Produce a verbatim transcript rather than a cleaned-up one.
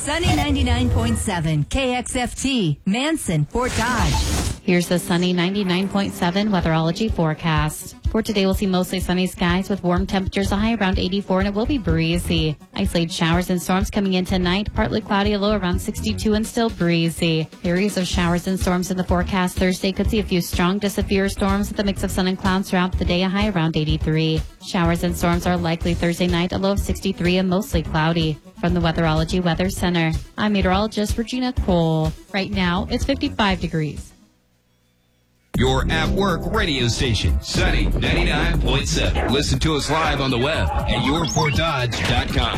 Sunny ninety-nine point seven K X F T, Manson, Fort Dodge. Here's the Sunny ninety-nine point seven Weatherology forecast. For today, we'll see mostly sunny skies with warm temperatures, a high around eighty-four, and it will be breezy. Isolated showers and storms coming in tonight, partly cloudy, a low around sixty-two, and still breezy. Areas of showers and storms in the forecast Thursday could see a few strong to severe storms with a mix of sun and clouds throughout the day, a high around eighty-three. Showers and storms are likely Thursday night, a low of sixty-three, and mostly cloudy. From the Weatherology Weather Center, I'm meteorologist Regina Cole. Right now, it's fifty-five degrees. Your at work radio station, Sunny ninety-nine point seven. Listen to us live on the web at your fort dodge dot com.